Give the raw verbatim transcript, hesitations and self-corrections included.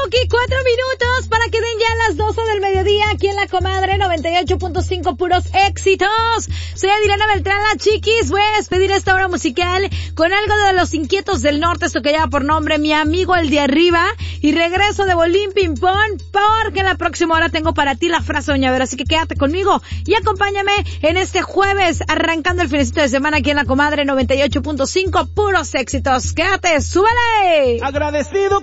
Chucky, cuatro minutos para que den ya las doce del mediodía aquí en La Comadre noventa y ocho punto cinco, puros éxitos. Soy Adriana Beltrán, la Chiquis. Voy a despedir esta hora musical con algo de Los Inquietos del Norte, esto que lleva por nombre Mi Amigo el de Arriba. Y regreso de Bolín Ping Pong, porque en la próxima hora tengo para ti la frase Doña Vera. Así que quédate conmigo y acompáñame en este jueves, arrancando el finecito de semana aquí en La Comadre noventa y ocho punto cinco, puros éxitos. Quédate, súbele. Agradecido